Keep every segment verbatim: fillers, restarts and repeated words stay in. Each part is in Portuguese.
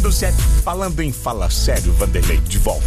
falando sério. Falando em fala sério, Vanderlei, de volta.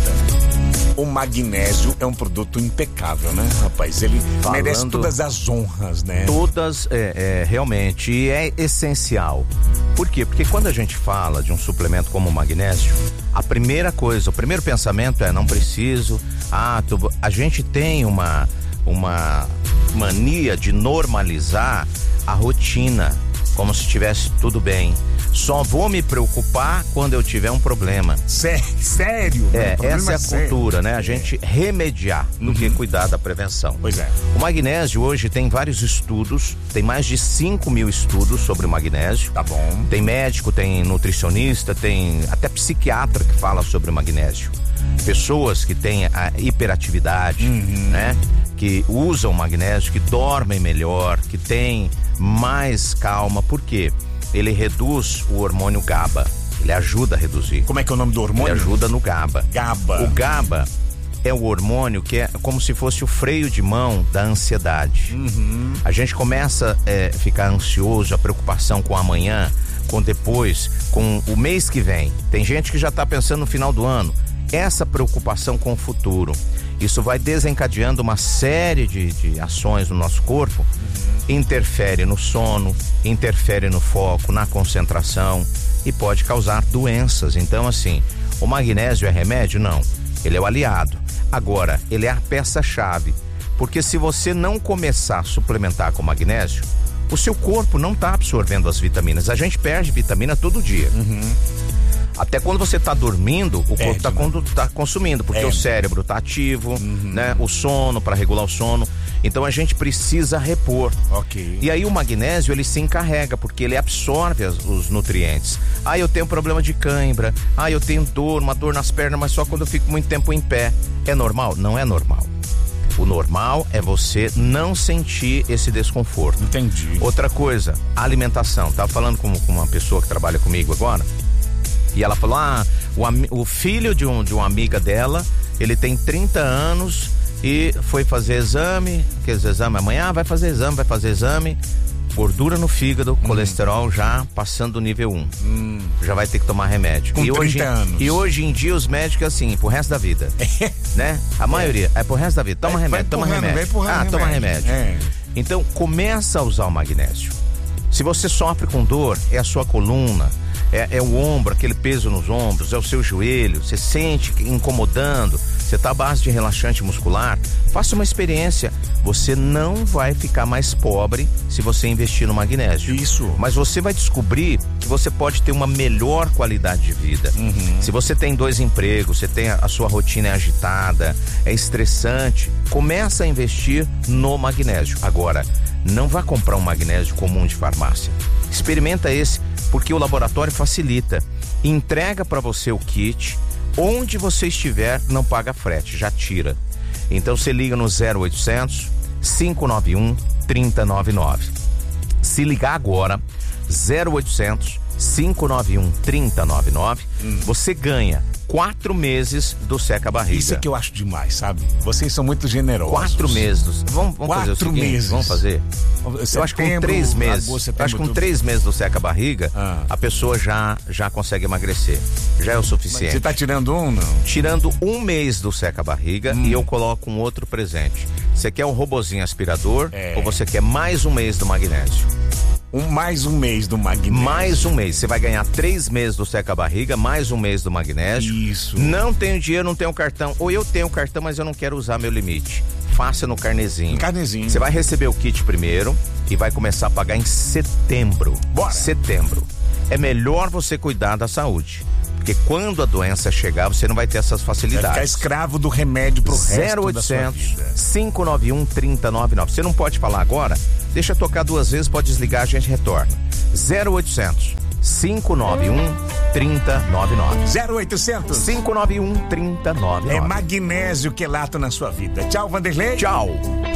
O magnésio é um produto impecável, né, rapaz? Ele falando, merece todas as honras, né? Todas, é, é, realmente, e é essencial. Por quê? Porque quando a gente fala de um suplemento como o magnésio, a primeira coisa, o primeiro pensamento é: não preciso. Ah, tu, a gente tem uma, uma mania de normalizar a rotina, como se estivesse tudo bem. Só vou me preocupar quando eu tiver um problema. Sério? Sério? É, essa é a sério. cultura, né? A gente remediar do uhum. que cuidar da prevenção. Pois é. O magnésio hoje tem vários estudos, tem mais de cinco mil estudos sobre o magnésio. Tá bom. Tem médico, tem nutricionista, tem até psiquiatra que fala sobre o magnésio. Pessoas que têm a hiperatividade, uhum. né? Que usam magnésio, que dormem melhor, que têm mais calma. Por quê? Ele reduz o hormônio GABA. Ele ajuda a reduzir. Como é que é o nome do hormônio? Ele ajuda no GABA. GABA. O GABA é o hormônio que é como se fosse o freio de mão da ansiedade. Uhum. A gente começa a é, ficar ansioso, a preocupação com amanhã, com depois, com o mês que vem. Tem gente que já está pensando no final do ano. Essa preocupação com o futuro, isso vai desencadeando uma série de, de ações no nosso corpo, uhum. interfere no sono, interfere no foco, na concentração e pode causar doenças. Então, assim, o magnésio é remédio? Não, ele é o aliado. Agora, ele é a peça-chave, porque se você não começar a suplementar com magnésio, o seu corpo não está absorvendo as vitaminas. A gente perde vitamina todo dia. Uhum. Até quando você está dormindo, o corpo está né? tá consumindo, porque é. o cérebro está ativo, uhum. né? O sono, para regular o sono. Então a gente precisa repor. Ok. E aí o magnésio, ele se encarrega, porque ele absorve as, os nutrientes. Ah, eu tenho problema de cãibra. Ah, eu tenho dor, uma dor nas pernas, mas só quando eu fico muito tempo em pé. É normal? Não é normal. O normal é você não sentir esse desconforto. Entendi. Outra coisa, a alimentação. Tava falando com, com uma pessoa que trabalha comigo agora. E ela falou, ah, o, o filho de, um, de uma amiga dela, ele tem trinta anos e foi fazer exame, aqueles exames amanhã, vai fazer exame, vai fazer exame, gordura no fígado, hum. colesterol já passando do nível um, hum. já vai ter que tomar remédio. Com e trinta hoje, anos. E hoje em dia os médicos assim, pro resto da vida, né? A maioria, é pro resto da vida, toma é, remédio, toma remédio. Ah, remédio. toma remédio. É. Então começa a usar o magnésio. Se você sofre com dor, é a sua coluna, é, é o ombro, aquele peso nos ombros, é o seu joelho, você sente incomodando, você está à base de relaxante muscular, faça uma experiência. Você não vai ficar mais pobre se você investir no magnésio. Isso. Mas você vai descobrir que você pode ter uma melhor qualidade de vida. Uhum. Se você tem dois empregos, você tem a, a sua rotina é agitada, é estressante, começa a investir no magnésio. Agora, não vá comprar um magnésio comum de farmácia. Experimenta esse, porque o laboratório facilita. Entrega para você o kit, onde você estiver, não paga frete, já tira. Então você liga no zero oitocentos, cinco nove um, três zero nove nove. Se ligar agora, zero oitocentos, cinco nove um, três zero nove nove, hum. você ganha quatro meses do seca-barriga. Isso é que eu acho demais, sabe? Vocês são muito generosos. Quatro meses. Do... Vamos, vamos quatro fazer o seguinte, meses. Vamos fazer. Setembro, eu acho que com três meses. Agosto, eu acho que com tudo... três meses do seca-barriga, ah. a pessoa já, já consegue emagrecer. Já é o suficiente. Mas você tá tirando um, não? Tirando um mês do seca-barriga hum. e eu coloco um outro presente. Você quer um robozinho aspirador é. ou você quer mais um mês do magnésio? Um, mais um mês do magnésio. Mais um mês. Você vai ganhar três meses do seca-barriga, mais um mês do magnésio. Isso. Não tenho dinheiro, não tenho cartão. Ou eu tenho cartão, mas eu não quero usar meu limite. Faça no carnezinho. Carnezinho. Você vai receber o kit primeiro e vai começar a pagar em setembro. Bora. Setembro. É melhor você cuidar da saúde. Porque quando a doença chegar, você não vai ter essas facilidades. Vai ficar escravo do remédio pro zero oitocentos, resto da sua vida. cinco nove um, três zero nove nove. Você não pode falar agora? Deixa tocar duas vezes, pode desligar, a gente retorna. zero oitocentos, cinco nove um, três zero nove nove. zero oitocentos, cinco nove um, três zero nove nove. É magnésio quelato na sua vida. Tchau, Vanderlei. Tchau.